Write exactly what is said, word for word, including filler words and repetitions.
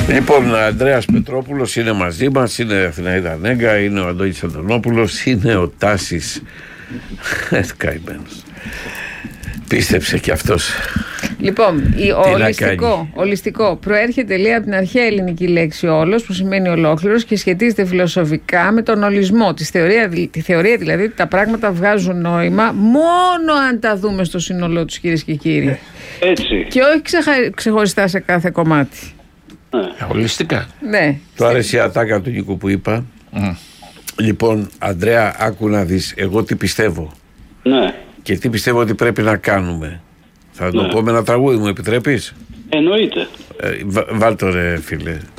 Λοιπόν, ο Ανδρέας Πετρόπουλος είναι μαζί μας, είναι Αθηναίδα Νέγκα, είναι ο Αντώνης Αντωνόπουλος, είναι ο Τάσης καημένος. Πίστεψε κι αυτός. Λοιπόν, ο ολιστικό, ολιστικό προέρχεται, λέει, από την αρχαία ελληνική λέξη όλος, που σημαίνει ολόκληρος, και σχετίζεται φιλοσοφικά με τον ολισμό. Τη θεωρία, τη θεωρία δηλαδή ότι τα πράγματα βγάζουν νόημα μόνο αν τα δούμε στο σύνολό τους, κυρίες και κύριοι. Έτσι. Και όχι ξεχα... ξεχωριστά σε κάθε κομμάτι. Ναι. Ολιστικά. Ναι. Του άρεσε η ατάκα του Νίκου που είπα. Mm. Λοιπόν, Ανδρέα, άκου να δεις εγώ τι πιστεύω. Ναι. Και τι πιστεύω ότι πρέπει να κάνουμε. Θα το ναι. πω με ένα τραγούδι, μου επιτρέπεις? Εννοείται. Ε, βα, βάλ' το ρε φίλε.